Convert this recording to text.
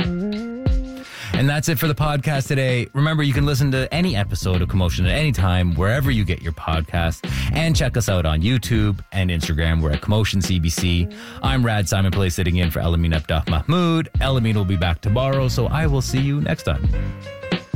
And that's it for the podcast today. Remember, you can listen to any episode of Commotion at any time, wherever you get your podcast. And check us out on YouTube and Instagram. We're at Commotion CBC. I'm Rad Simon Play, sitting in for Elamin Abdah Mahmood. Elamin will be back tomorrow, so I will see you next time.